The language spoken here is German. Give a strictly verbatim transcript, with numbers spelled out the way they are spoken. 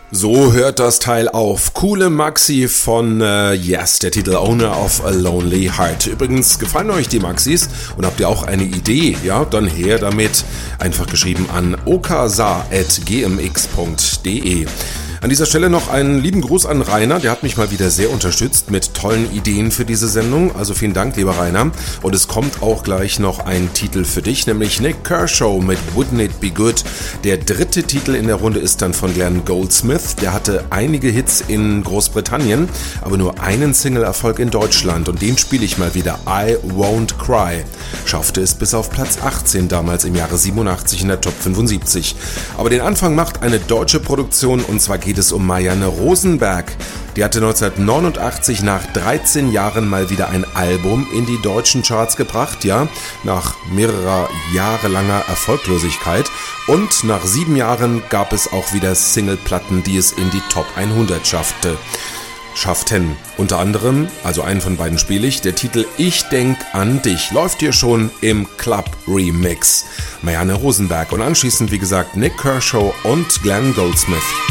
So hört das Teil auf. Coole Maxi von äh, Yes, der Titel Owner of a Lonely Heart. Übrigens, gefallen euch die Maxis und habt ihr auch eine Idee? Ja, dann her damit. Einfach geschrieben an okasa at g m x punkt d e. An dieser Stelle noch einen lieben Gruß an Rainer, der hat mich mal wieder sehr unterstützt mit tollen Ideen für diese Sendung, also vielen Dank, lieber Rainer. Und es kommt auch gleich noch ein Titel für dich, nämlich Nik Kershaw mit Wouldn't It Be Good. Der dritte Titel in der Runde ist dann von Glenn Goldsmith, der hatte einige Hits in Großbritannien, aber nur einen Single-Erfolg in Deutschland und den spiele ich mal wieder, I Won't Cry. Schaffte es bis auf Platz achtzehn damals im Jahre siebenundachtzig in der Top fünfundsiebzig. Aber den Anfang macht eine deutsche Produktion und zwar geht es um Marianne Rosenberg. Die hatte neunzehnhundertneunundachtzig nach dreizehn Jahren mal wieder ein Album in die deutschen Charts gebracht, ja, nach mehrerer jahrelanger Erfolglosigkeit. Und nach sieben Jahren gab es auch wieder Singleplatten, die es in die Top hundert schaffte. Schafften. Unter anderem, also einen von beiden spiele ich, der Titel Ich denk an dich läuft hier schon im Club Remix. Marianne Rosenberg und anschließend, wie gesagt, Nik Kershaw und Glenn Goldsmith.